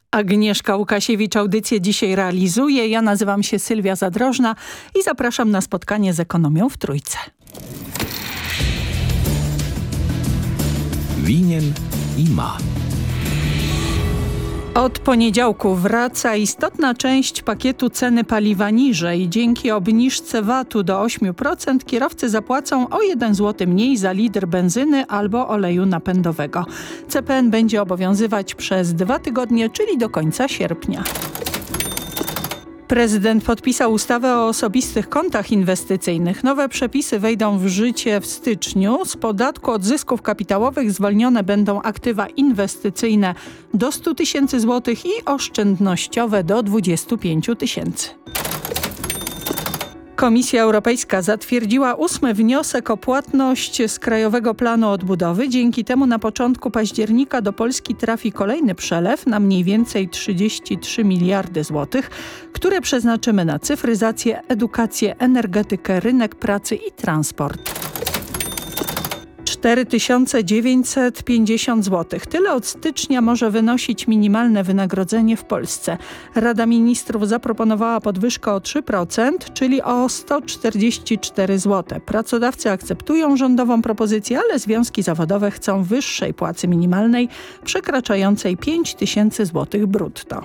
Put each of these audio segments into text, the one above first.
Agnieszka Łukasiewicz audycję dzisiaj realizuje. Ja nazywam się Sylwia Zadrożna i zapraszam na spotkanie z ekonomią w Trójce. Winien i ma. Od poniedziałku wraca istotna część pakietu ceny paliwa niżej. Dzięki obniżce VAT-u do 8% kierowcy zapłacą o 1 zł mniej za litr benzyny albo oleju napędowego. CPN będzie obowiązywać przez 2 tygodnie, czyli do końca sierpnia. Prezydent podpisał ustawę o osobistych kontach inwestycyjnych. Nowe przepisy wejdą w życie w styczniu. Z podatku od zysków kapitałowych zwolnione będą aktywa inwestycyjne do 100 tysięcy złotych i oszczędnościowe do 25 tysięcy. Komisja Europejska zatwierdziła 8. wniosek o płatność z Krajowego Planu Odbudowy. Dzięki temu na początku października do Polski trafi kolejny przelew na mniej więcej 33 miliardy złotych, które przeznaczymy na cyfryzację, edukację, energetykę, rynek pracy i transport. 4950 zł. Tyle od stycznia może wynosić minimalne wynagrodzenie w Polsce. Rada Ministrów zaproponowała podwyżkę o 3%, czyli o 144 zł. Pracodawcy akceptują rządową propozycję, ale związki zawodowe chcą wyższej płacy minimalnej przekraczającej 5000 zł brutto.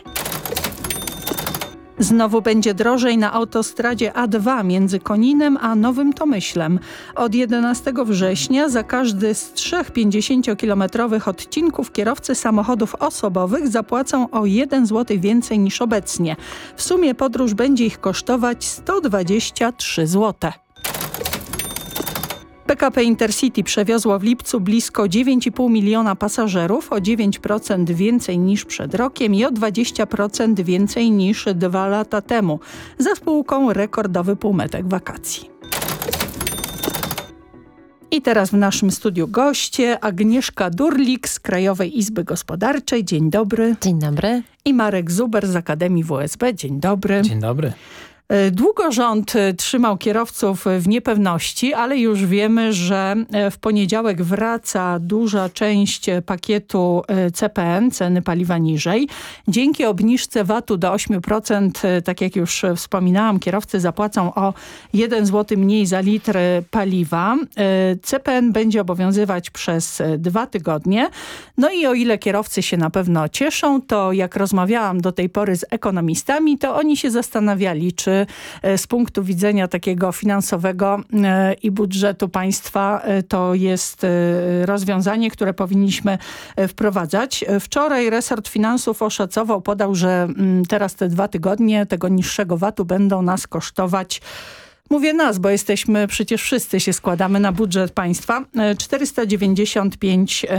Znowu będzie drożej na autostradzie A2 między Koninem a Nowym Tomyślem. Od 11 września za każdy z 3 50-kilometrowych odcinków kierowcy samochodów osobowych zapłacą o 1 zł więcej niż obecnie. W sumie podróż będzie ich kosztować 123 zł. PKP Intercity przewiozło w lipcu blisko 9,5 miliona pasażerów, o 9% więcej niż przed rokiem i o 20% więcej niż 2 lata temu. Za spółką rekordowy półmetek wakacji. I teraz w naszym studiu goście Agnieszka Durlik z Krajowej Izby Gospodarczej. Dzień dobry. Dzień dobry. I Marek Zuber z Akademii WSB. Dzień dobry. Dzień dobry. Długo rząd trzymał kierowców w niepewności, ale już wiemy, że w poniedziałek wraca duża część pakietu CPN, ceny paliwa niżej. Dzięki obniżce VAT-u do 8%, tak jak już wspominałam, kierowcy zapłacą o 1 zł mniej za litr paliwa. CPN będzie obowiązywać przez 2 tygodnie. No i o ile kierowcy się na pewno cieszą, to jak rozmawiałam do tej pory z ekonomistami, to oni się zastanawiali, czy z punktu widzenia takiego finansowego i budżetu państwa to jest rozwiązanie, które powinniśmy wprowadzać. Wczoraj resort finansów oszacował, podał, że teraz te 2 tygodnie tego niższego VAT-u będą nas kosztować, mówię nas, bo jesteśmy, przecież wszyscy się składamy na budżet państwa, 495